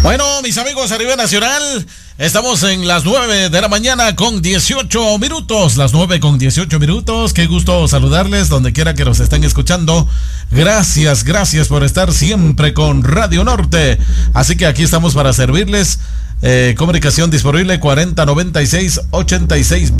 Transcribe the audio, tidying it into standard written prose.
Bueno, mis amigos a nivel nacional, estamos en las 9 de la mañana con 18 minutos. Las 9 con 18 minutos. Qué gusto saludarles donde quiera que nos estén escuchando. Gracias por estar siempre con Radio Norte. Así que aquí estamos para servirles. Comunicación disponible 4096-8620.